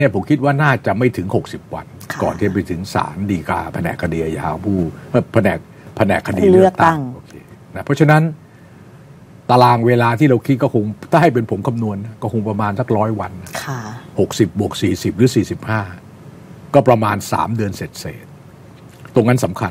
เนี่ยผมคิดว่าน่าจะไม่ถึง60วันก่อนที่ไปถึงศาลฎีกาแผนกคดีอาญาผู้แผนกคดีเลือกตั้งนะเพราะฉะนั้นตารางเวลาที่เราคิดก็คงถ้าให้เป็นผมคำนวณก็คงประมาณสัก100 วัน60 บวก 40 หรือ 45ก็ประมาณ3 เดือนเศษตรงนั้นสำคัญ